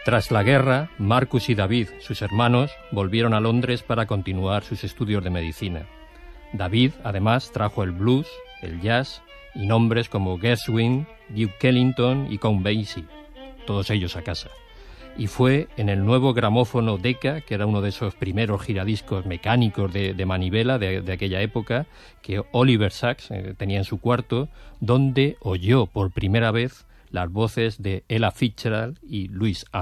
Tras la guerra, Marcus y David, sus hermanos, volvieron a Londres para continuar sus estudios de medicina. David, además, trajo el blues, el jazz y nombres como Gershwin, Duke Ellington y Count Basie, todos ellos a casa. Y fue en el nuevo gramófono Decca, que era uno de esos primeros giradiscos mecánicos de manivela de aquella época, que Oliver Sacks tenía en su cuarto, donde oyó por primera vez las voces de Ella Fitzgerald y Louis Armstrong.